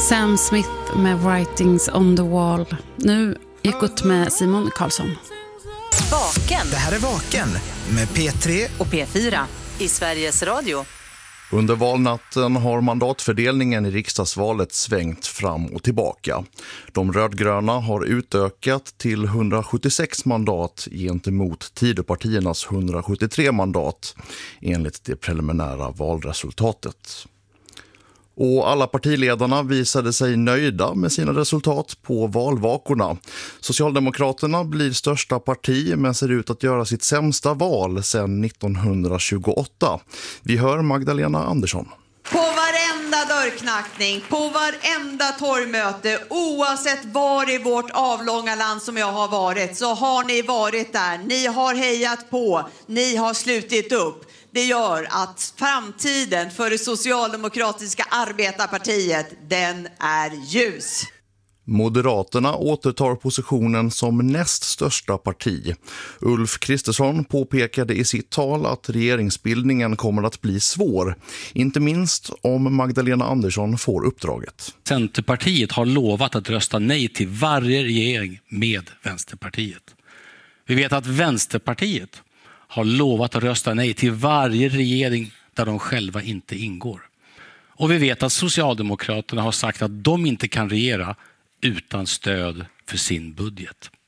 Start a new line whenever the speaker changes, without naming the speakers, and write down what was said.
Sam Smith med Writings on the Wall. Nu gick ut med Simon Karlsson.
Vaken.
Det här är Vaken med P3
och P4 i Sveriges Radio.
Under valnatten har mandatfördelningen i riksdagsvalet svängt fram och tillbaka. De rödgröna har utökat till 176 mandat gentemot Tidöpartiernas 173 mandat enligt det preliminära valresultatet. Och alla partiledarna visade sig nöjda med sina resultat på valvakorna. Socialdemokraterna blir största parti men ser ut att göra sitt sämsta val sedan 1928. Vi hör Magdalena Andersson.
På varenda dörrknackning, på varenda torgmöte, oavsett var i vårt avlånga land som jag har varit, så har ni varit där. Ni har hejat på, ni har slutit upp. Det gör att framtiden för det socialdemokratiska arbetarpartiet, den är ljus.
Moderaterna återtar positionen som näst största parti. Ulf Kristersson påpekade i sitt tal att regeringsbildningen kommer att bli svår. Inte minst om Magdalena Andersson får uppdraget.
Centerpartiet har lovat att rösta nej till varje regering med Vänsterpartiet. Vi vet att Vänsterpartiet har lovat att rösta nej till varje regering där de själva inte ingår. Och vi vet att Socialdemokraterna har sagt att de inte kan regera utan stöd för sin budget.